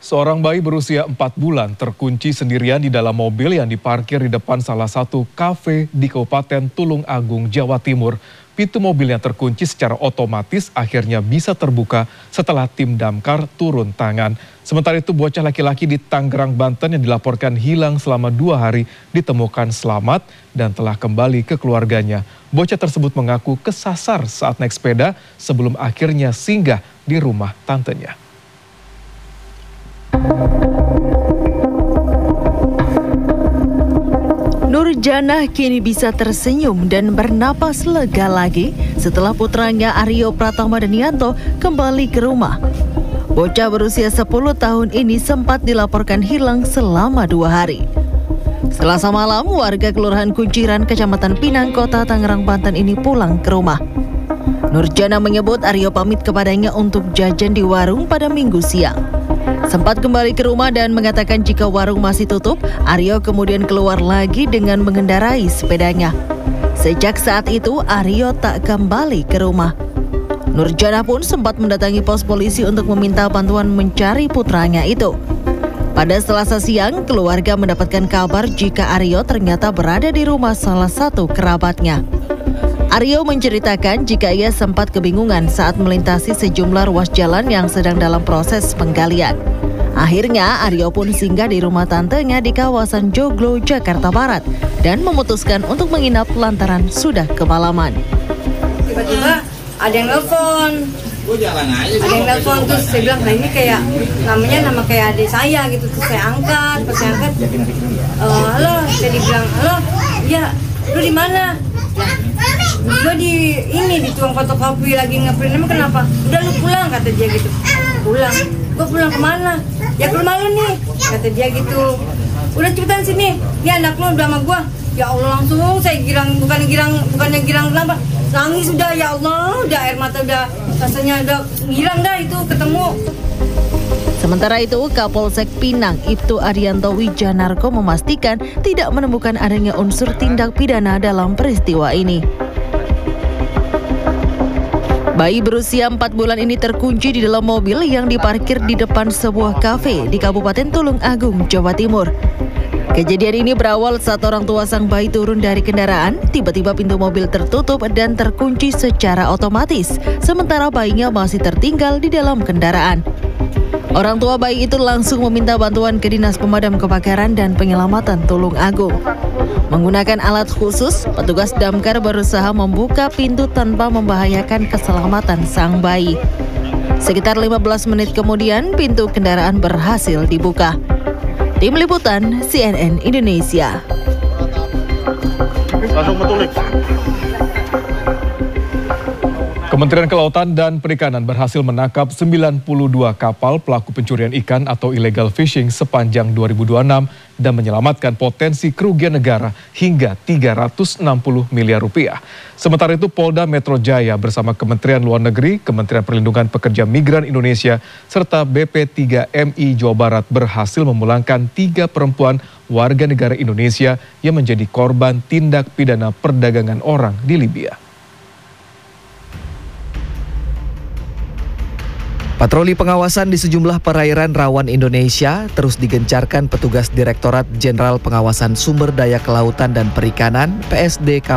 Seorang bayi berusia 4 bulan terkunci sendirian di dalam mobil yang diparkir di depan salah satu kafe di Kabupaten Tulung Agung, Jawa Timur. Pintu mobil yang terkunci secara otomatis akhirnya bisa terbuka setelah tim damkar turun tangan. Sementara itu bocah laki-laki di Tangerang, Banten yang dilaporkan hilang selama 2 hari ditemukan selamat dan telah kembali ke keluarganya. Bocah tersebut mengaku kesasar saat naik sepeda sebelum akhirnya singgah di rumah tantenya. Nurjanah kini bisa tersenyum dan bernapas lega lagi setelah putranya Aryo Pratama Danianto kembali ke rumah. Bocah berusia 10 tahun ini sempat dilaporkan hilang selama 2 hari. Selasa malam, warga Kelurahan Kunciran, Kecamatan Pinang, Kota Tangerang, Banten ini pulang ke rumah. Nurjanah menyebut Aryo pamit kepadanya untuk jajan di warung pada Minggu siang. Sempat kembali ke rumah dan mengatakan jika warung masih tutup, Aryo kemudian keluar lagi dengan mengendarai sepedanya. Sejak saat itu, Aryo tak kembali ke rumah. Nurjanah pun sempat mendatangi pos polisi untuk meminta bantuan mencari putranya itu. Pada Selasa siang, keluarga mendapatkan kabar jika Aryo ternyata berada di rumah salah satu kerabatnya. Aryo menceritakan jika ia sempat kebingungan saat melintasi sejumlah ruas jalan yang sedang dalam proses penggalian. Akhirnya Aryo pun singgah di rumah tantenya di kawasan Joglo, Jakarta Barat dan memutuskan untuk menginap lantaran sudah kemalaman. Tiba-tiba ada yang nelfon. Ada yang nelfon, terus saya bilang, nah ini kayak nama kayak adik saya gitu. Terus saya angkat, pas saya angkat, halo, saya dibilang, halo, iya, lu di mana? Gue di tukang fotokopi lagi ngeprint. Emang kenapa? Udah lu pulang, kata dia gitu. Pulang. Gue pulang kemana? Ya ke rumah lu nih, kata dia gitu. Udah cepetan sini, ini anak lu udah sama gue. Ya Allah, langsung saya bukannya girang kenapa? Nangis udah, ya Allah, udah air mata udah rasanya udah girang dah itu ketemu. Sementara itu, Kapolsek Pinang Ibtu Arianto Wijanarko memastikan tidak menemukan adanya unsur tindak pidana dalam peristiwa ini. Bayi berusia 4 bulan ini terkunci di dalam mobil yang diparkir di depan sebuah kafe di Kabupaten Tulung Agung, Jawa Timur. Kejadian ini berawal saat orang tua sang bayi turun dari kendaraan, tiba-tiba pintu mobil tertutup dan terkunci secara otomatis, sementara bayinya masih tertinggal di dalam kendaraan. Orang tua bayi itu langsung meminta bantuan ke Dinas Pemadam Kebakaran dan Penyelamatan Tulung Agung. Menggunakan alat khusus, petugas damkar berusaha membuka pintu tanpa membahayakan keselamatan sang bayi. Sekitar 15 menit kemudian, pintu kendaraan berhasil dibuka. Tim Liputan CNN Indonesia. Langsung metulik. Kementerian Kelautan dan Perikanan berhasil menangkap 92 kapal pelaku pencurian ikan atau illegal fishing sepanjang 2026 dan menyelamatkan potensi kerugian negara hingga 360 miliar rupiah. Sementara itu Polda Metro Jaya bersama Kementerian Luar Negeri, Kementerian Perlindungan Pekerja Migran Indonesia, serta BP3MI Jawa Barat berhasil memulangkan 3 perempuan warga negara Indonesia yang menjadi korban tindak pidana perdagangan orang di Libya. Patroli pengawasan di sejumlah perairan rawan Indonesia terus digencarkan petugas Direktorat Jenderal Pengawasan Sumber Daya Kelautan dan Perikanan (PSDK)